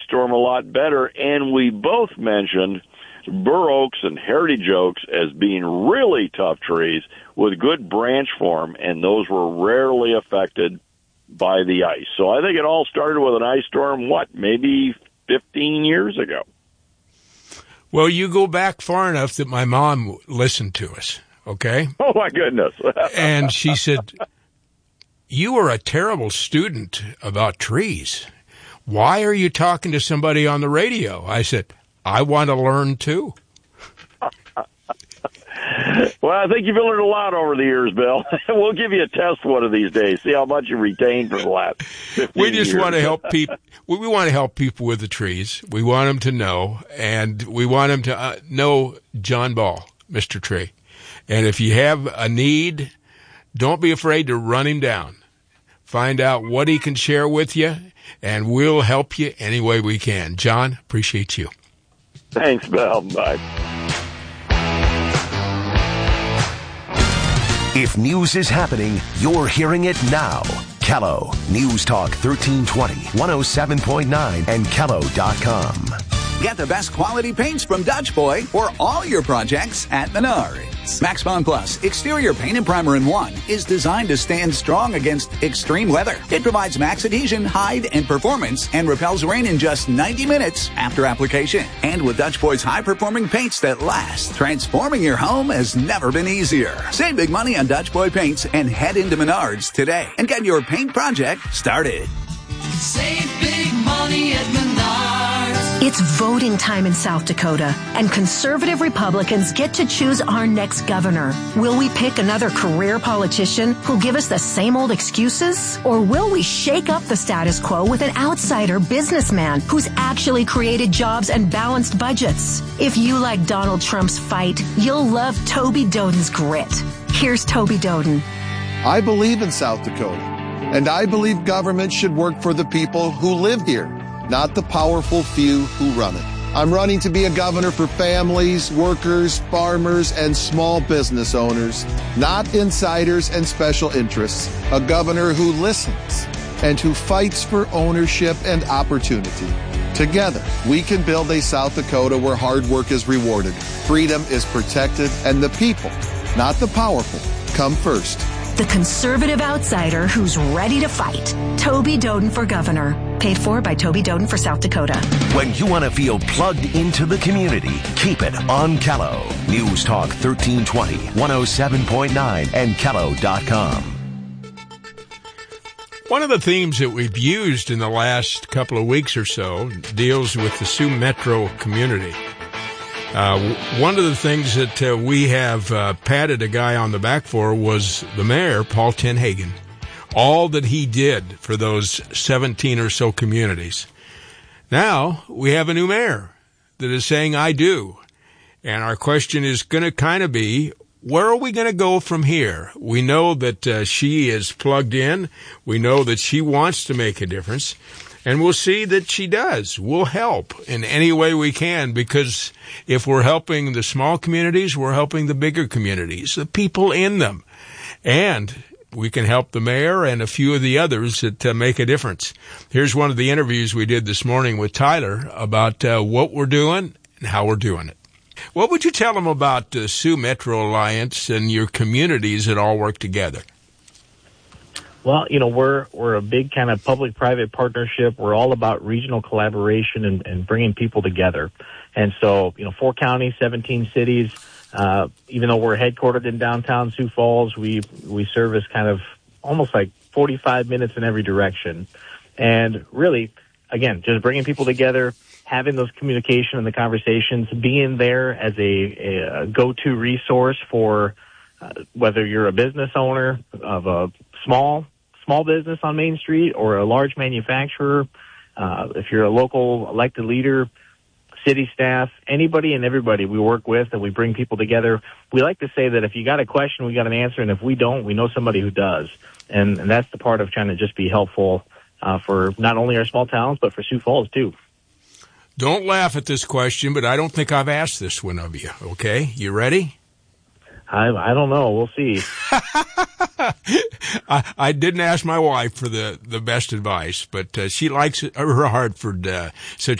storm a lot better. And we both mentioned bur oaks and heritage oaks as being really tough trees with good branch form, and those were rarely affected by the ice. So I think it all started with an ice storm, maybe 15 years ago. Well, you go back far enough that my mom listened to us, okay? Oh, my goodness. And she said, you are a terrible student about trees. Why are you talking to somebody on the radio? I said, I want to learn too. Well, I think you've learned a lot over the years, Bill. We'll give you a test one of these days. See how much you retained for the last 15 We just years. want to help people. We want to help people with the trees. We want them to know, and we want them to know John Ball, Mr. Tree. And if you have a need, don't be afraid to run him down. Find out what he can share with you, and we'll help you any way we can. John, appreciate you. Thanks, Bill. Bye. If news is happening, you're hearing it now. Kello, News Talk 1320, 107.9, and Kello.com. Get the best quality paints from Dutch Boy for all your projects at Menards. Max Bond Plus Exterior Paint and Primer in 1 is designed to stand strong against extreme weather. It provides max adhesion, hide, and performance and repels rain in just 90 minutes after application. And with Dutch Boy's high-performing paints that last, transforming your home has never been easier. Save big money on Dutch Boy paints and head into Menards today and get your paint project started. Save big money at Menards. It's voting time in South Dakota, and conservative Republicans get to choose our next governor. Will we pick another career politician who'll give us the same old excuses? Or will we shake up the status quo with an outsider businessman who's actually created jobs and balanced budgets? If you like Donald Trump's fight, you'll love Toby Doden's grit. Here's Toby Doden. I believe in South Dakota, and I believe government should work for the people who live here, not the powerful few who run it. I'm running to be a governor for families, workers, farmers, and small business owners, not insiders and special interests. A governor who listens and who fights for ownership and opportunity. Together, we can build a South Dakota where hard work is rewarded, freedom is protected, and the people, not the powerful, come first. The conservative outsider who's ready to fight. Toby Doden for governor. Paid for by Toby Doden for South Dakota. When you want to feel plugged into the community, keep it on Kello. News Talk 1320, 107.9, and Kello.com. One of the themes that we've used in the last couple of weeks or so deals with the Sioux Metro community. One of the things that we have patted a guy on the back for was the mayor, Paul Tenhagen. All that he did for those 17 or so communities. Now we have a new mayor that is saying, I do. And our question is going to kind of be, where are we going to go from here? We know that she is plugged in. We know that she wants to make a difference. And we'll see that she does. We'll help in any way we can, because if we're helping the small communities, we're helping the bigger communities, the people in them. And we can help the mayor and a few of the others that make a difference. Here's one of the interviews we did this morning with Tyler about what we're doing and how we're doing it. What would you tell them about the Sioux Metro Alliance and your communities that all work together? Well, we're a big kind of public-private partnership. We're all about regional collaboration and bringing people together. And so, 4 counties, 17 cities. Even though we're headquartered in downtown Sioux Falls, we service kind of almost like 45 minutes in every direction. And really, again, just bringing people together, having those communication and the conversations, being there as a go-to resource for whether you're a business owner of a small business on Main Street or a large manufacturer, if you're a local elected leader, city staff, anybody and everybody we work with, and we bring people together. We like to say that if you got a question, we got an answer, and if we don't, we know somebody who does. And that's the part of trying to just be helpful for not only our small towns, but for Sioux Falls, too. Don't laugh at this question, but I don't think I've asked this one of you, okay? You ready? I don't know. We'll see. I didn't ask my wife for the best advice, but she likes her Hartford, so